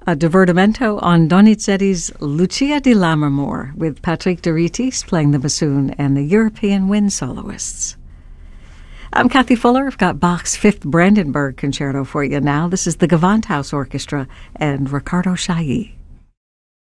A divertimento on Donizetti's Lucia di Lammermoor with Patrick de Ritis playing the bassoon and the European wind soloists. I'm Kathy Fuller. I've got Bach's Fifth Brandenburg Concerto for you now. This is the Gewandhaus Orchestra and Riccardo Chailly.